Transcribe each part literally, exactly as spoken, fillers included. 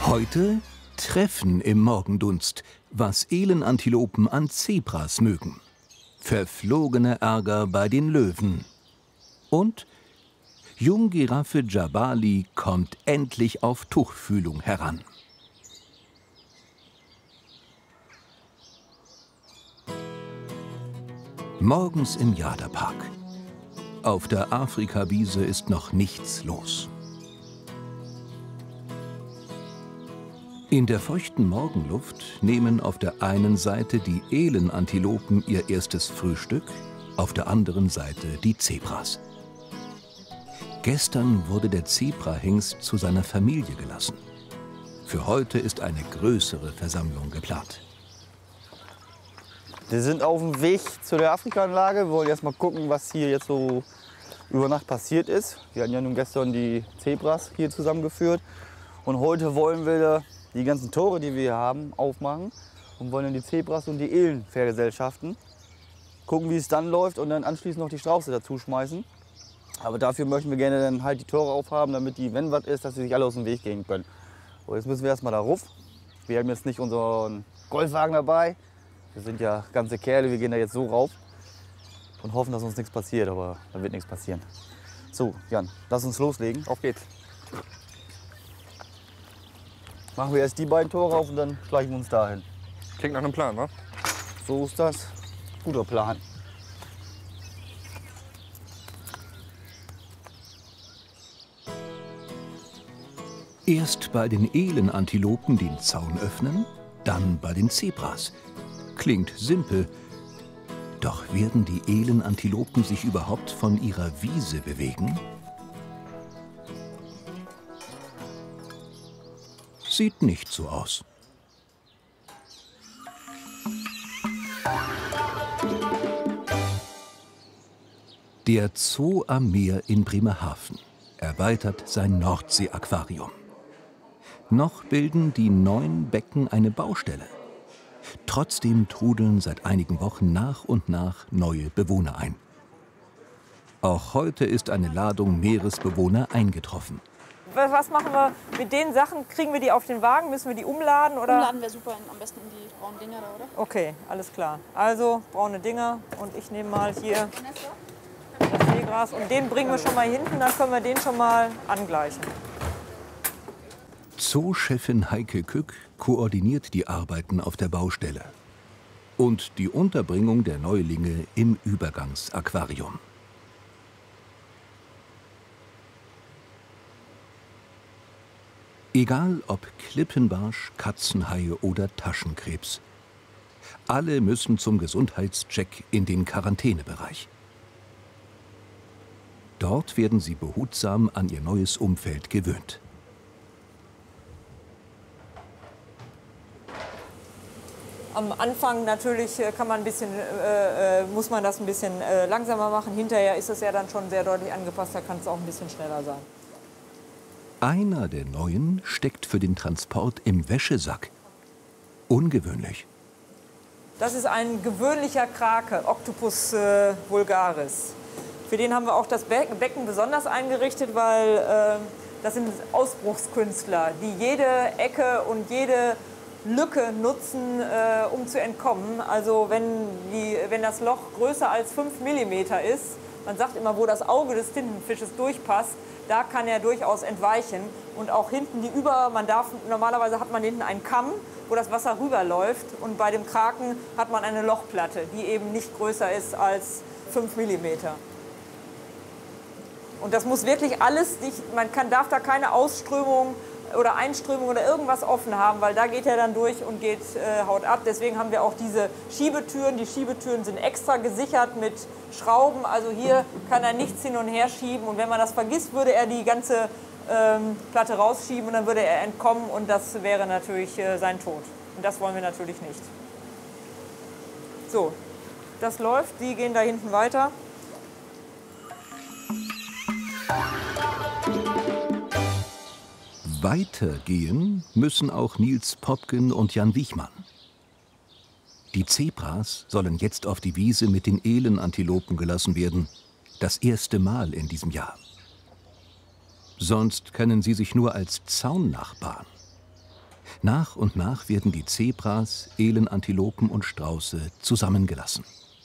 Heute Treffen im Morgendunst, was Elenantilopen an Zebras mögen. Verflogene Ärger bei den Löwen. Und Junggiraffe Jabali kommt endlich auf Tuchfühlung heran. Morgens im Jada-Park. Auf der Afrikawiese ist noch nichts los. In der feuchten Morgenluft nehmen auf der einen Seite die Elenantilopen ihr erstes Frühstück, auf der anderen Seite die Zebras. Gestern wurde der Zebrahengst zu seiner Familie gelassen. Für heute ist eine größere Versammlung geplant. Wir sind auf dem Weg zu der Afrikaanlage. Wir wollen erst mal gucken, was hier jetzt so über Nacht passiert ist. Wir hatten ja nun gestern die Zebras hier zusammengeführt. Und heute wollen wir die ganzen Tore, die wir hier haben, aufmachen und wollen dann die Zebras und die Elen vergesellschaften. Gucken, wie es dann läuft und dann anschließend noch die Strauße dazu schmeißen. Aber dafür möchten wir gerne dann halt die Tore aufhaben, damit die, wenn was ist, dass sie sich alle aus dem Weg gehen können. Und jetzt müssen wir erstmal da rauf. Wir haben jetzt nicht unseren Goldwagen dabei. Wir sind ja ganze Kerle, wir gehen da jetzt so rauf und hoffen, dass uns nichts passiert, aber da wird nichts passieren. So, Jan, lass uns loslegen. Auf geht's. Machen wir erst die beiden Tore auf und dann schleichen wir uns dahin. Klingt nach einem Plan, wa? So ist das. Guter Plan. Erst bei den Elenantilopen den Zaun öffnen, dann bei den Zebras. Klingt simpel. Doch werden die Elenantilopen sich überhaupt von ihrer Wiese bewegen? Sieht nicht so aus. Der Zoo am Meer in Bremerhaven erweitert sein Nordsee-Aquarium. Noch bilden die neun Becken eine Baustelle. Trotzdem trudeln seit einigen Wochen nach und nach neue Bewohner ein. Auch heute ist eine Ladung Meeresbewohner eingetroffen. Was machen wir mit den Sachen? Kriegen wir die auf den Wagen? Müssen wir die umladen? Oder? Umladen wäre super, am besten in die braunen Dinger da, oder? Okay, alles klar. Also braune Dinger und ich nehme mal hier das Seegras und den bringen wir schon mal hinten, dann können wir den schon mal angleichen. Zoo-Chefin Heike Kück koordiniert die Arbeiten auf der Baustelle und die Unterbringung der Neulinge im Übergangsaquarium. Egal ob Klippenbarsch, Katzenhaie oder Taschenkrebs. Alle müssen zum Gesundheitscheck in den Quarantänebereich. Dort werden sie behutsam an ihr neues Umfeld gewöhnt. Am Anfang natürlich kann man ein bisschen, äh, muss man das ein bisschen äh, langsamer machen. Hinterher ist es ja dann schon sehr deutlich angepasst, da kann es auch ein bisschen schneller sein. Einer der Neuen steckt für den Transport im Wäschesack. Ungewöhnlich. Das ist ein gewöhnlicher Krake, Octopus äh, vulgaris. Für den haben wir auch das Be Becken besonders eingerichtet, weil äh, das sind Ausbruchskünstler, die jede Ecke und jede Lücke nutzen, äh, um zu entkommen. Also wenn, die, wenn das Loch größer als fünf Millimeter ist, man sagt immer, wo das Auge des Tintenfisches durchpasst, da kann er durchaus entweichen. Und auch hinten die über, man darf, normalerweise hat man hinten einen Kamm, wo das Wasser rüberläuft. Und bei dem Kraken hat man eine Lochplatte, die eben nicht größer ist als fünf Millimeter. Und das muss wirklich alles, nicht, man kann, darf da keine Ausströmung oder Einströmung oder irgendwas offen haben, weil da geht er dann durch und geht, äh, haut ab. Deswegen haben wir auch diese Schiebetüren. Die Schiebetüren sind extra gesichert mit Schrauben. Also hier kann er nichts hin und her schieben. Und wenn man das vergisst, würde er die ganze ähm, Platte rausschieben und dann würde er entkommen und das wäre natürlich äh, sein Tod. Und das wollen wir natürlich nicht. So, das läuft. Die gehen da hinten weiter. Weitergehen müssen auch Nils Popken und Jan Wichmann. Die Zebras sollen jetzt auf die Wiese mit den Elenantilopen gelassen werden. Das erste Mal in diesem Jahr. Sonst kennen sie sich nur als Zaunnachbarn. Nach und nach werden die Zebras, Elenantilopen und Strauße zusammengelassen.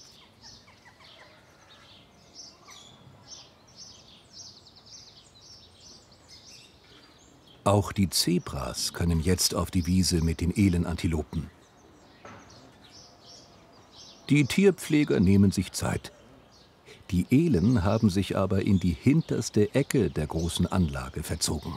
Auch die Zebras können jetzt auf die Wiese mit den Elenantilopen. Die Tierpfleger nehmen sich Zeit. Die Elen haben sich aber in die hinterste Ecke der großen Anlage verzogen.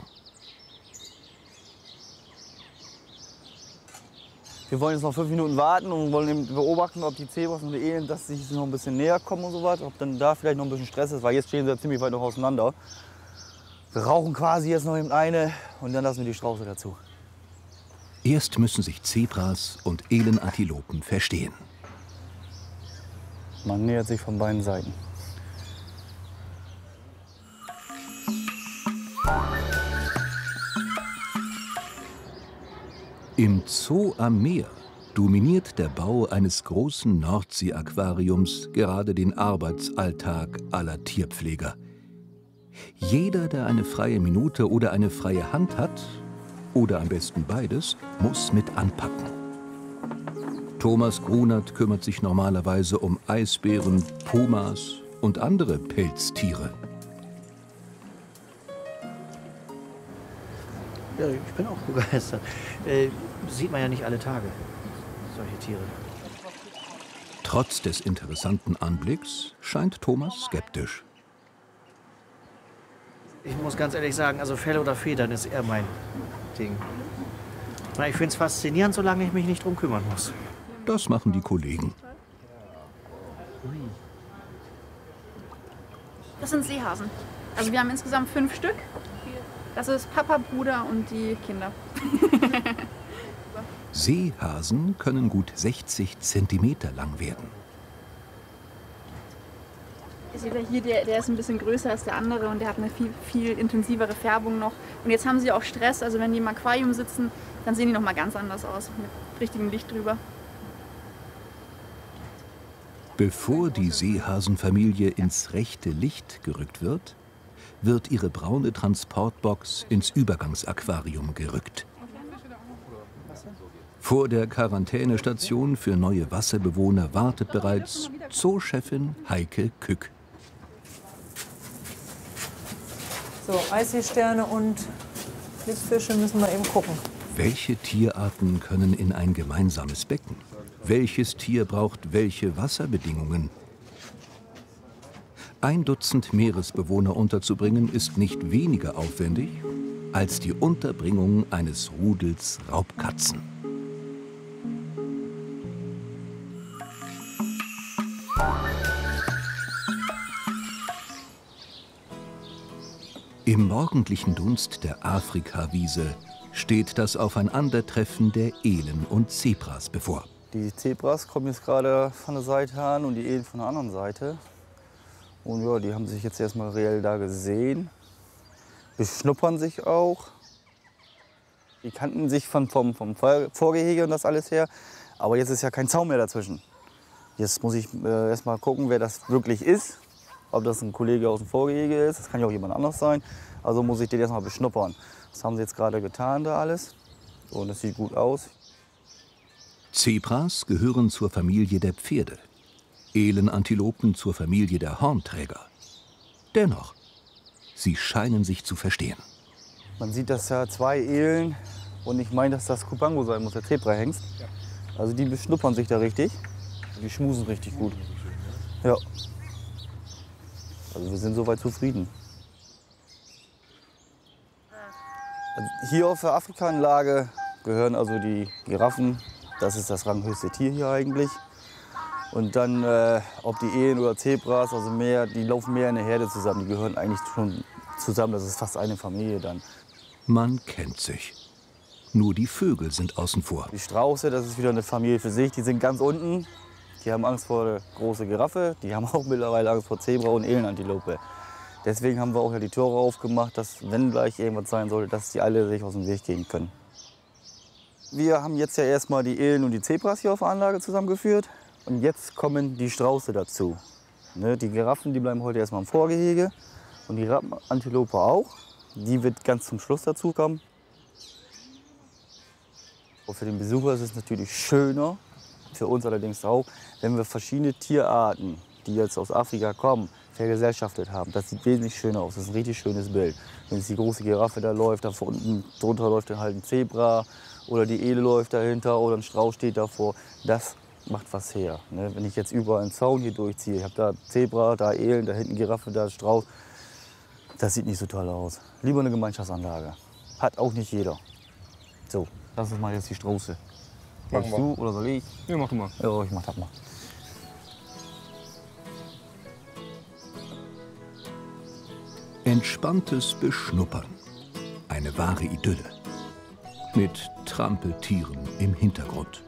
Wir wollen jetzt noch fünf Minuten warten und wollen eben beobachten, ob die Zebras und die Elen, dass sie sich noch ein bisschen näher kommen und so weiter, ob dann da vielleicht noch ein bisschen Stress ist, weil jetzt stehen sie ja ziemlich weit noch auseinander. Wir rauchen quasi jetzt noch eben eine und dann lassen wir die Strauße dazu. Erst müssen sich Zebras und Elenantilopen verstehen. Man nähert sich von beiden Seiten. Im Zoo am Meer dominiert der Bau eines großen Nordsee-Aquariums gerade den Arbeitsalltag aller Tierpfleger. Jeder, der eine freie Minute oder eine freie Hand hat, oder am besten beides, muss mit anpacken. Thomas Grunert kümmert sich normalerweise um Eisbären, Pumas und andere Pelztiere. Ja, ich bin auch begeistert. Äh, sieht man ja nicht alle Tage, solche Tiere. Trotz des interessanten Anblicks scheint Thomas skeptisch. Ich muss ganz ehrlich sagen, also Fell oder Federn ist eher mein Ding. Ich finde es faszinierend, solange ich mich nicht drum kümmern muss. Das machen die Kollegen. Das sind Seehasen. Also wir haben insgesamt fünf Stück. Das ist Papa, Bruder und die Kinder. Seehasen können gut sechzig Zentimeter lang werden. Ihr seht ja hier, der, der ist ein bisschen größer als der andere und der hat eine viel, viel intensivere Färbung noch. Und jetzt haben sie auch Stress, also wenn die im Aquarium sitzen, dann sehen die noch mal ganz anders aus, mit richtigem Licht drüber. Bevor die Seehasenfamilie ins rechte Licht gerückt wird, wird ihre braune Transportbox ins Übergangsaquarium gerückt. Vor der Quarantänestation für neue Wasserbewohner wartet bereits Zoochefin Heike Kück. So, Eisseesterne und Blitzfische müssen wir eben gucken. Welche Tierarten können in ein gemeinsames Becken? Welches Tier braucht welche Wasserbedingungen? Ein Dutzend Meeresbewohner unterzubringen ist nicht weniger aufwendig als die Unterbringung eines Rudels Raubkatzen. Im morgendlichen Dunst der Afrikawiese steht das Aufeinandertreffen der Elen und Zebras bevor. Die Zebras kommen jetzt gerade von der Seite an und die Elen von der anderen Seite. Und ja, die haben sich jetzt erstmal reell da gesehen, beschnuppern sich auch. Die kannten sich von, vom, vom Vorgehege und das alles her, aber jetzt ist ja kein Zaun mehr dazwischen. Jetzt muss ich äh, erstmal gucken, wer das wirklich ist. Ob das ein Kollege aus dem Vorgehege ist, das kann ja auch jemand anders sein. Also muss ich den erstmal beschnuppern. Das haben sie jetzt gerade getan, da alles. Und das sieht gut aus. Zebras gehören zur Familie der Pferde. Elenantilopen zur Familie der Hornträger. Dennoch, sie scheinen sich zu verstehen. Man sieht, dass da zwei Elen und ich meine, dass das Kupango sein muss, der Zebrahengst. Also die beschnuppern sich da richtig. Die schmusen richtig gut. Ja. Also wir sind soweit zufrieden. Also hier auf der Afrika-Anlage gehören also die Giraffen. Das ist das ranghöchste Tier hier eigentlich. Und dann, äh, ob die Elen oder Zebras, also mehr, die laufen mehr in der Herde zusammen. Die gehören eigentlich schon zusammen. Das ist fast eine Familie dann. Man kennt sich. Nur die Vögel sind außen vor. Die Strauße, das ist wieder eine Familie für sich. Die sind ganz unten. Die haben Angst vor der großen Giraffe. Die haben auch mittlerweile Angst vor Zebra und Elenantilope. Deswegen haben wir auch ja die Tore aufgemacht, dass, wenn gleich irgendwas sein sollte, dass die alle sich aus dem Weg gehen können. Wir haben jetzt ja erstmal die Elen und die Zebras hier auf der Anlage zusammengeführt. Und jetzt kommen die Strauße dazu. Ne, die Giraffen, die bleiben heute erstmal im Vorgehege. Und die Rappenantilope auch. Die wird ganz zum Schluss dazu kommen. Für den Besucher ist es natürlich schöner, für uns allerdings auch, wenn wir verschiedene Tierarten, die jetzt aus Afrika kommen, vergesellschaftet haben. Das sieht wesentlich schöner aus, das ist ein richtig schönes Bild. Wenn jetzt die große Giraffe da läuft, da unten drunter läuft dann halt ein Zebra oder die Ele läuft dahinter oder ein Strauß steht davor. Das macht was her. Ne? Wenn ich jetzt überall einen Zaun hier durchziehe, ich habe da Zebra, da Elen, da hinten Giraffe, da Strauß, das sieht nicht so toll aus. Lieber eine Gemeinschaftsanlage. Hat auch nicht jeder. So, das ist mal jetzt die Straße. Machst du oder soll ich? Ja, mach du mal. Ja, ich mach das mal. Entspanntes Beschnuppern. Eine wahre Idylle. Mit Trampeltieren im Hintergrund.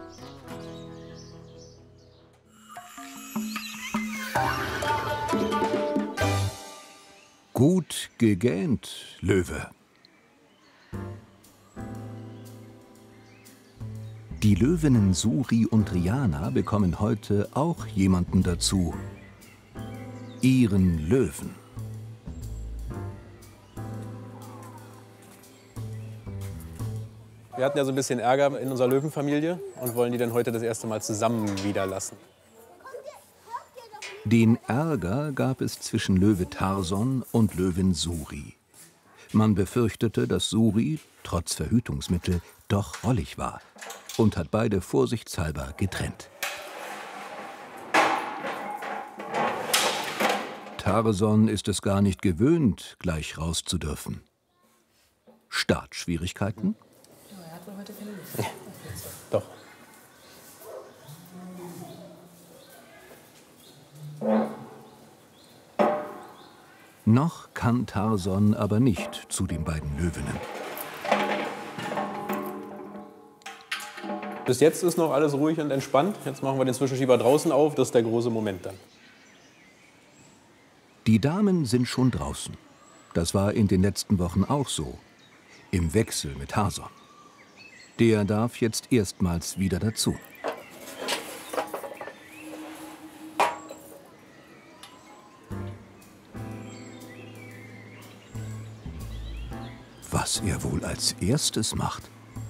Gut gegähnt, Löwe. Die Löwinnen Suri und Riana bekommen heute auch jemanden dazu. Ihren Löwen. Wir hatten ja so ein bisschen Ärger in unserer Löwenfamilie und wollen die dann heute das erste Mal zusammen wieder lassen. Den Ärger gab es zwischen Löwe Tarson und Löwin Suri. Man befürchtete, dass Suri, trotz Verhütungsmittel, doch rollig war und hat beide vorsichtshalber getrennt. Tarson ist es gar nicht gewöhnt, gleich raus zu dürfen. Startschwierigkeiten? Er hat wohl heute keine Lust. Doch. Noch kann Tarson aber nicht zu den beiden Löwinnen. Bis jetzt ist noch alles ruhig und entspannt. Jetzt machen wir den Zwischenschieber draußen auf. Das ist der große Moment dann. Die Damen sind schon draußen. Das war in den letzten Wochen auch so. Im Wechsel mit Tarson. Der darf jetzt erstmals wieder dazu. Was er wohl als erstes macht?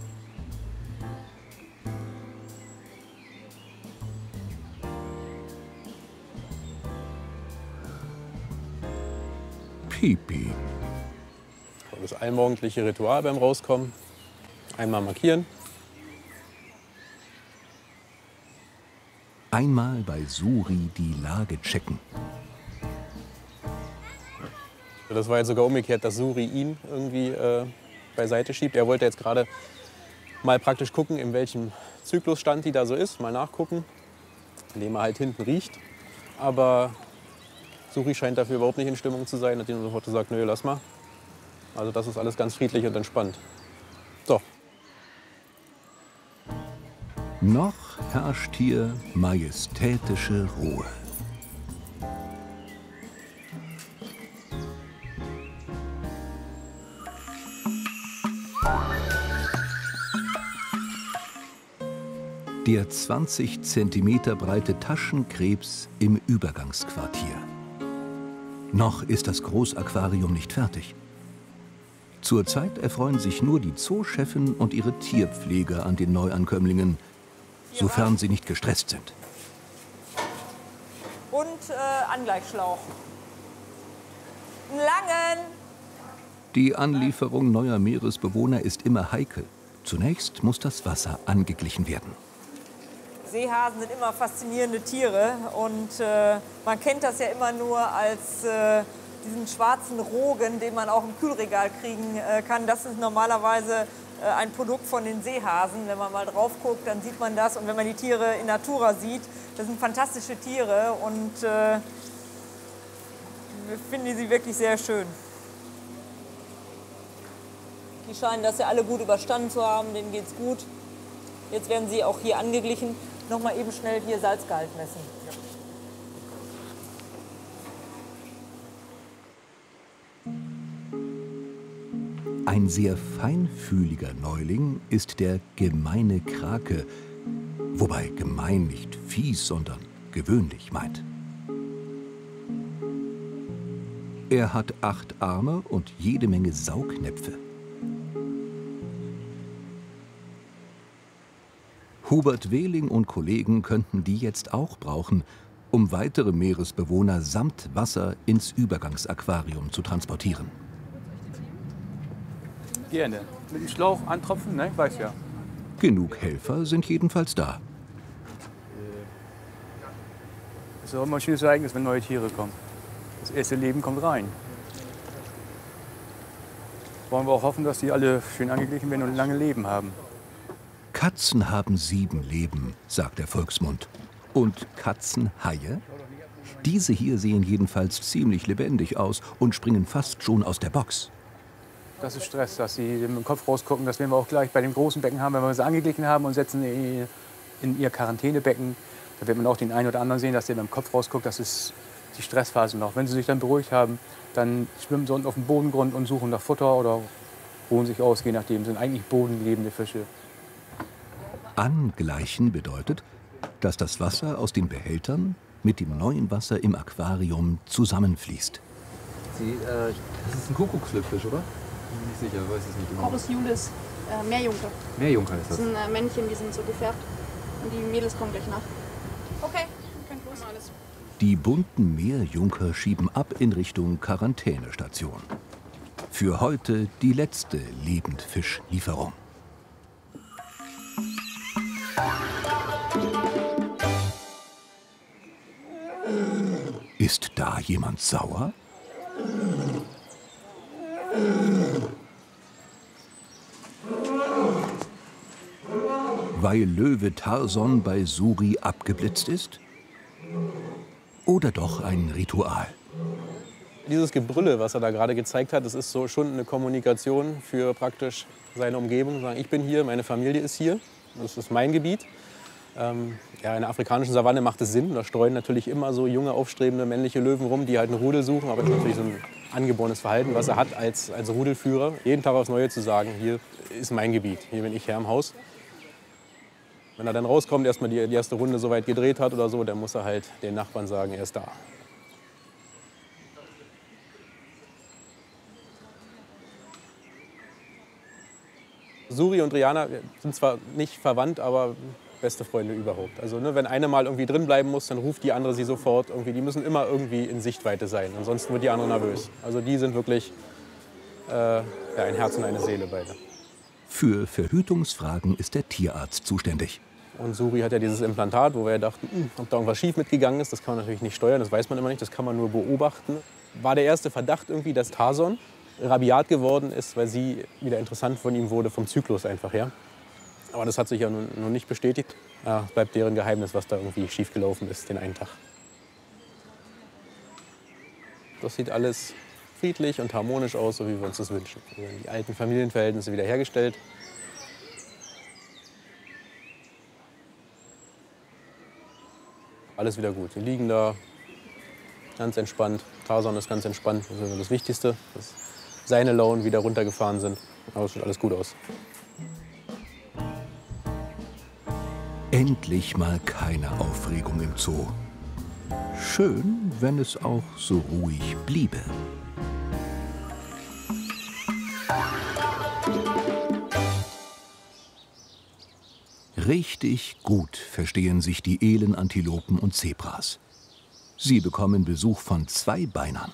Pipi. Das allmorgendliche Ritual beim Rauskommen. Einmal markieren. Einmal bei Suri die Lage checken. Das war jetzt sogar umgekehrt, dass Suri ihn irgendwie äh, beiseite schiebt. Er wollte jetzt gerade mal praktisch gucken, in welchem Zyklusstand die da so ist. Mal nachgucken, indem er halt hinten riecht. Aber Suri scheint dafür überhaupt nicht in Stimmung zu sein. Hat ihm sofort gesagt, nö, lass mal. Also das ist alles ganz friedlich und entspannt. So. Noch herrscht hier majestätische Ruhe. Der zwanzig Zentimeter breite Taschenkrebs im Übergangsquartier. Noch ist das Großaquarium nicht fertig. Zurzeit erfreuen sich nur die Zoochefin und ihre Tierpfleger an den Neuankömmlingen, sofern sie nicht gestresst sind. Und äh, Angleichschlauch. Einen langen. Die Anlieferung neuer Meeresbewohner ist immer heikel. Zunächst muss das Wasser angeglichen werden. Seehasen sind immer faszinierende Tiere und äh, man kennt das ja immer nur als äh, diesen schwarzen Rogen, den man auch im Kühlregal kriegen äh, kann. Das ist normalerweise äh, ein Produkt von den Seehasen. Wenn man mal drauf guckt, dann sieht man das. Und wenn man die Tiere in Natura sieht, das sind fantastische Tiere und äh, wir finden sie wirklich sehr schön. Die scheinen das ja alle gut überstanden zu haben, denen geht's gut. Jetzt werden sie auch hier angeglichen. Noch mal eben schnell hier Salzgehalt messen. Ein sehr feinfühliger Neuling ist der gemeine Krake, wobei gemein nicht fies, sondern gewöhnlich meint. Er hat acht Arme und jede Menge Saugnäpfe. Hubert Wehling und Kollegen könnten die jetzt auch brauchen, um weitere Meeresbewohner samt Wasser ins Übergangsaquarium zu transportieren. Gerne. Mit dem Schlauch antropfen, ne? Ich weiß ja. Genug Helfer sind jedenfalls da. Es ist auch immer ein schönes Ereignis, wenn neue Tiere kommen. Das erste Leben kommt rein. Wollen wir auch hoffen, dass die alle schön angeglichen werden und lange Leben haben. Katzen haben sieben Leben, sagt der Volksmund. Und Katzenhaie? Diese hier sehen jedenfalls ziemlich lebendig aus und springen fast schon aus der Box. Das ist Stress, dass sie mit dem Kopf rausgucken. Das werden wir auch gleich bei dem großen Becken haben, wenn wir sie angeglichen haben und setzen in, in ihr Quarantänebecken. Da wird man auch den einen oder anderen sehen, dass der mit dem Kopf rausguckt. Das ist die Stressphase noch. Wenn sie sich dann beruhigt haben, dann schwimmen sie unten auf dem Bodengrund und suchen nach Futter oder ruhen sich aus, je nachdem. Das sind eigentlich bodenlebende Fische. Angleichen bedeutet, dass das Wasser aus den Behältern mit dem neuen Wasser im Aquarium zusammenfließt. Sie, äh, das ist ein Kuckuckslippfisch, oder? Nicht sicher, weiß es nicht genau. Corus Julis, äh, Meerjunker. Meerjunker ist Das das. sind äh, Männchen, die sind so gefärbt. Und die Mädels kommen gleich nach. Okay, kein Problem, alles. Die bunten Meerjunker schieben ab in Richtung Quarantänestation. Für heute die letzte Lebendfischlieferung. Ist da jemand sauer? Weil Löwe Tarson bei Suri abgeblitzt ist? Oder doch ein Ritual? Dieses Gebrülle, was er da gerade gezeigt hat, das ist so schon eine Kommunikation für praktisch seine Umgebung. Sagen, ich bin hier, meine Familie ist hier, das ist mein Gebiet. Ähm, ja, in der afrikanischen Savanne macht es Sinn. Da streuen natürlich immer so junge, aufstrebende männliche Löwen rum, die halt einen Rudel suchen. Aber das ist natürlich so ein angeborenes Verhalten, was er hat als, als Rudelführer. Jeden Tag aufs Neue zu sagen, hier ist mein Gebiet, hier bin ich Herr im Haus. Wenn er dann rauskommt, erstmal die, die erste Runde so weit gedreht hat oder so, dann muss er halt den Nachbarn sagen, er ist da. Suri und Rihanna sind zwar nicht verwandt, aber beste Freunde überhaupt. Also ne, wenn eine mal irgendwie drin bleiben muss, dann ruft die andere sie sofort. Irgendwie, die müssen immer irgendwie in Sichtweite sein, ansonsten wird die andere nervös. Also die sind wirklich äh, ja, ein Herz und eine Seele beide. Für Verhütungsfragen ist der Tierarzt zuständig. Und Suri hat ja dieses Implantat, wo wir ja dachten, ob da irgendwas schief mitgegangen ist. Das kann man natürlich nicht steuern, das weiß man immer nicht, das kann man nur beobachten. War der erste Verdacht irgendwie, dass Tarson rabiat geworden ist, weil sie wieder interessant von ihm wurde, vom Zyklus einfach her. Aber das hat sich ja nun, nun nicht bestätigt. Ja, bleibt deren Geheimnis, was da irgendwie schiefgelaufen ist, den einen Tag. Das sieht alles friedlich und harmonisch aus, so wie wir uns das wünschen. Wir haben die alten Familienverhältnisse wiederhergestellt. Alles wieder gut. Wir liegen da ganz entspannt. Tarson ist ganz entspannt. Das ist das Wichtigste, dass seine Launen wieder runtergefahren sind. Aber es sieht alles gut aus. Endlich mal keine Aufregung im Zoo. Schön, wenn es auch so ruhig bliebe. Richtig gut verstehen sich die Elenantilopen und Zebras. Sie bekommen Besuch von Zweibeinern.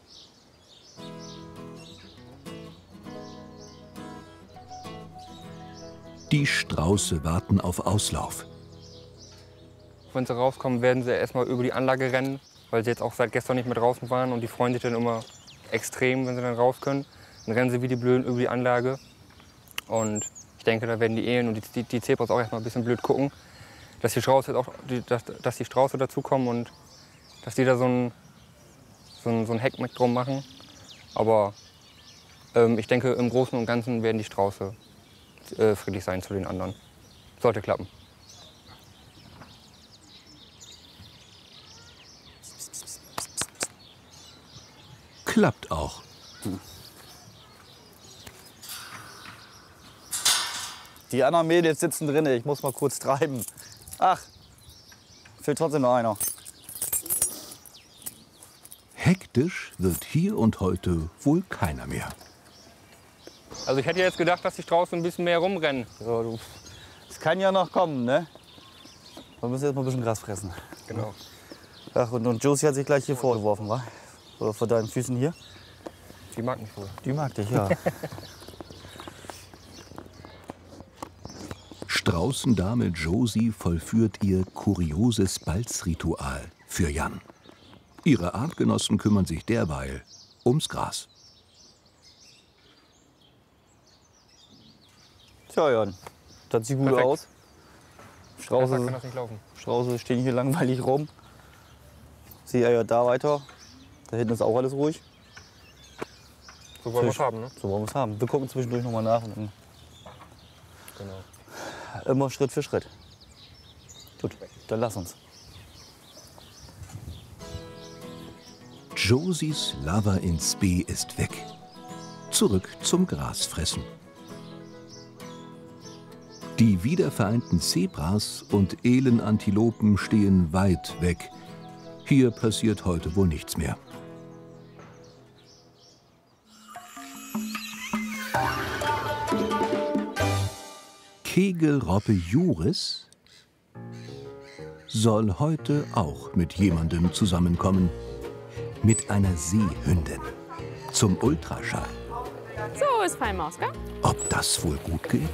Die Strauße warten auf Auslauf. Wenn sie rauskommen, werden sie erstmal über die Anlage rennen, weil sie jetzt auch seit gestern nicht mehr draußen waren. Und die freuen sich dann immer extrem, wenn sie dann raus können. Dann rennen sie wie die Blöden über die Anlage. Und ich denke, da werden die Elen und die, die Zebras auch erstmal ein bisschen blöd gucken, dass die Strauße, auch, dass, dass die Strauße dazukommen und dass die da so ein, so ein, so ein Heck mit drum machen. Aber ähm, ich denke, im Großen und Ganzen werden die Strauße äh, friedlich sein zu den anderen. Sollte klappen. Klappt auch. Die anderen Mädels sitzen drin, ich muss mal kurz treiben. Ach, fehlt trotzdem noch einer. Hektisch wird hier und heute wohl keiner mehr. Also ich hätte jetzt gedacht, dass die Strauße ein bisschen mehr rumrennen. So, das kann ja noch kommen, ne? Wir müssen jetzt mal ein bisschen Gras fressen. Genau. Ach, und, und Josie hat sich gleich hier vorgeworfen, wa? Oder vor deinen Füßen hier. Die mag mich wohl. Die mag dich, ja. Straußendame Josie vollführt ihr kurioses Balzritual für Jan. Ihre Artgenossen kümmern sich derweil ums Gras. Tja, Jan, das sieht gut Perfekt. aus. Besser Strauße, kann das nicht laufen. Strauße stehen hier langweilig rum. Sie ja da weiter. Da hinten ist auch alles ruhig. So wollen wir es haben, ne? So wollen wir es haben. Wir gucken zwischendurch noch mal nach. Und dann Genau. immer Schritt für Schritt. Gut, dann lass uns. Josies Lava in Spee ist weg. Zurück zum Grasfressen. Die wiedervereinten Zebras und Elenantilopen stehen weit weg. Hier passiert heute wohl nichts mehr. Kegelrobbe Juris soll heute auch mit jemandem zusammenkommen. Mit einer Seehündin. Zum Ultraschall. So ist Feinmaus, gell? Ob das wohl gut geht?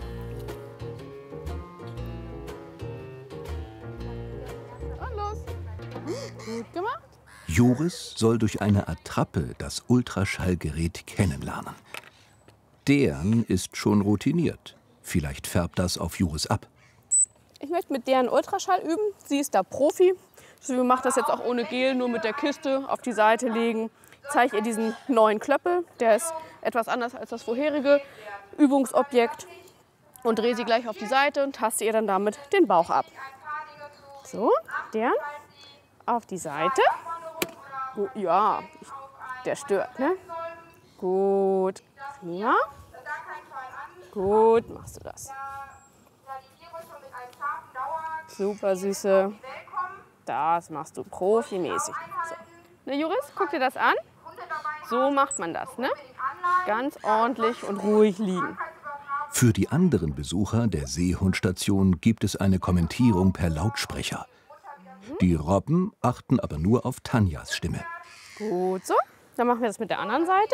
Und los. Gut gemacht. Juris soll durch eine Attrappe das Ultraschallgerät kennenlernen. Deren ist schon routiniert. Vielleicht färbt das auf Juris ab. Ich möchte mit deren Ultraschall üben. Sie ist da Profi. Sie macht das jetzt auch ohne Gel, nur mit der Kiste auf die Seite legen. Ich zeige ihr diesen neuen Klöppel. Der ist etwas anders als das vorherige Übungsobjekt. Und drehe sie gleich auf die Seite und taste ihr dann damit den Bauch ab. So, deren auf die Seite. Gut, ja, der stört, ne? Gut, prima. Gut, machst du das. Super, Süße. Das machst du profimäßig. So. Ne, Juris, guck dir das an. So macht man das, ne? Ganz ordentlich und ruhig liegen. Für die anderen Besucher der Seehundstation gibt es eine Kommentierung per Lautsprecher. Die Robben achten aber nur auf Tanjas Stimme. Gut so. Dann machen wir das mit der anderen Seite.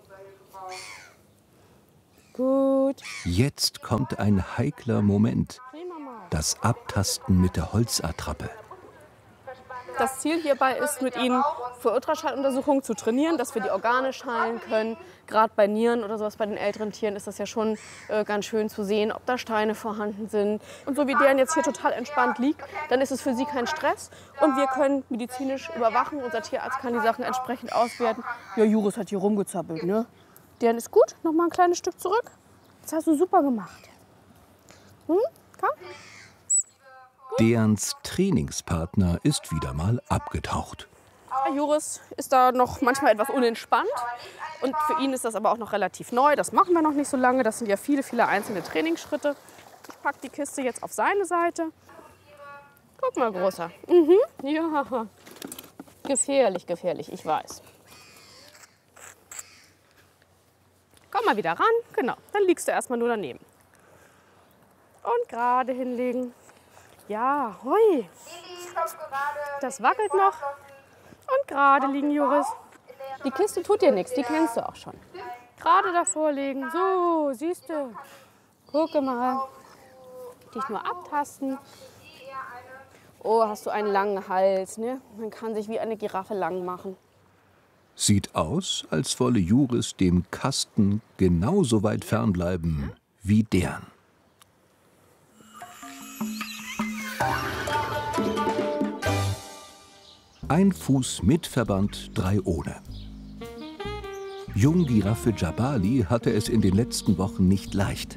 Gut. Jetzt kommt ein heikler Moment. Das Abtasten mit der Holzattrappe. Das Ziel hierbei ist, mit ihnen für Ultraschalluntersuchungen zu trainieren, dass wir die Organe schallen können. Gerade bei Nieren oder sowas bei den älteren Tieren ist das ja schon äh, ganz schön zu sehen, ob da Steine vorhanden sind. Und so wie deren jetzt hier total entspannt liegt, dann ist es für sie kein Stress. Und wir können medizinisch überwachen. Unser Tierarzt kann die Sachen entsprechend auswerten. Ja, Juris hat hier rumgezappelt, ne? Deren ist gut. Noch mal ein kleines Stück zurück. Das hast du super gemacht. Hm? Komm. Derens Trainingspartner ist wieder mal abgetaucht. Juris ist da noch manchmal etwas unentspannt. Und für ihn ist das aber auch noch relativ neu. Das machen wir noch nicht so lange. Das sind ja viele, viele einzelne Trainingsschritte. Ich packe die Kiste jetzt auf seine Seite. Guck mal, Großer. Mhm. Ja, gefährlich, gefährlich, ich weiß. Komm mal wieder ran. Genau, dann liegst du erstmal nur daneben. Und gerade hinlegen. Ja, hoi. Das wackelt noch. Und gerade liegen, Juris. Die Kiste tut dir nichts, die kennst du auch schon. Gerade davor legen. So, siehst du. Gucke mal. Dich nur abtasten. Oh, hast du einen langen Hals, ne? Man kann sich wie eine Giraffe lang machen. Sieht aus, als wolle Juris dem Kasten genauso weit fernbleiben wie deren. Ein Fuß mit Verband, drei ohne. Junggiraffe Jabali hatte es in den letzten Wochen nicht leicht.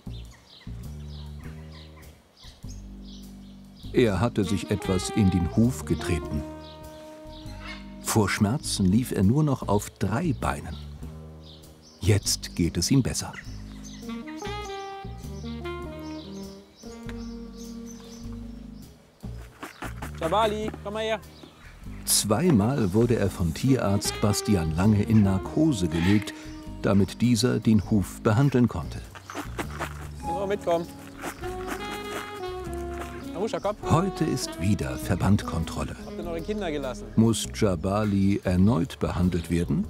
Er hatte sich etwas in den Huf getreten. Vor Schmerzen lief er nur noch auf drei Beinen. Jetzt geht es ihm besser. Jabali, komm mal her. Zweimal wurde er von Tierarzt Bastian Lange in Narkose gelegt, damit dieser den Huf behandeln konnte. So, mitkommen. Heute ist wieder Verbandkontrolle. Habt ihr eure Kinder gelassen? Muss Jabali erneut behandelt werden?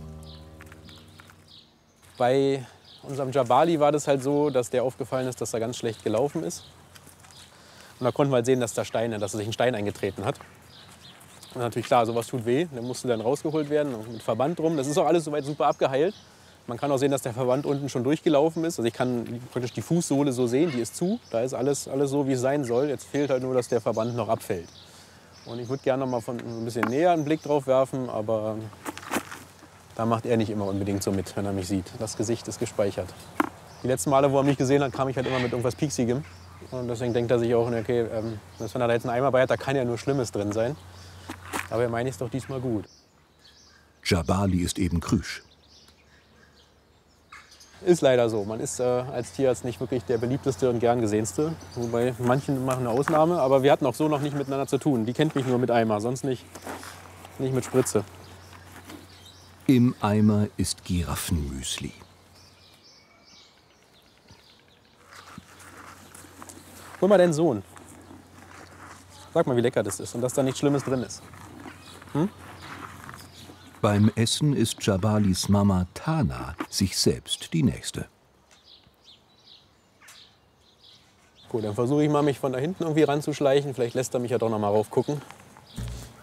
Bei unserem Jabali war das halt so, dass der aufgefallen ist, dass er ganz schlecht gelaufen ist. Und da konnten wir halt sehen, dass, da Steine, dass er sich ein Stein eingetreten hat. Und natürlich klar, sowas tut weh. Der musste dann rausgeholt werden, mit Verband drum. Das ist auch alles soweit super abgeheilt. Man kann auch sehen, dass der Verband unten schon durchgelaufen ist. Also ich kann praktisch die Fußsohle so sehen, die ist zu. Da ist alles, alles so, wie es sein soll. Jetzt fehlt halt nur, dass der Verband noch abfällt. Und ich würde gerne noch mal von ein bisschen näher einen Blick drauf werfen, aber da macht er nicht immer unbedingt so mit, wenn er mich sieht. Das Gesicht ist gespeichert. Die letzten Male, wo er mich gesehen hat, kam ich halt immer mit irgendwas Pieksigem. Und deswegen denkt er sich auch, okay, ähm, wenn er da jetzt einen Eimer bei hat, da kann ja nur Schlimmes drin sein. Aber er meint es doch diesmal gut. Jabali ist eben krüsch. Ist leider so. Man ist äh, als Tierarzt nicht wirklich der beliebteste und gern gesehenste. Wobei manchen machen eine Ausnahme. Aber wir hatten auch so noch nicht miteinander zu tun. Die kennt mich nur mit Eimer, sonst nicht, nicht mit Spritze. Im Eimer ist Giraffenmüsli. Hol mal deinen Sohn. Sag mal, wie lecker das ist und dass da nichts Schlimmes drin ist. Hm? Beim Essen ist Jabalis Mama Tana sich selbst die Nächste. Gut, dann versuche ich mal, mich von da hinten irgendwie ranzuschleichen. Vielleicht lässt er mich ja doch noch mal raufgucken.